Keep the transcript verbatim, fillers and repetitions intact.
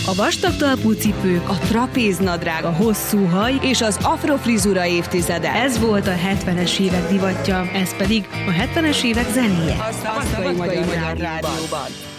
A vastag talpú cipők, a trapéznadrág, a hosszú haj és az afrofrizura évtizede. Ez volt a hetvenes évek divatja, ez pedig a hetvenes évek zenéje. A Szabadkai Magyar Rádióban.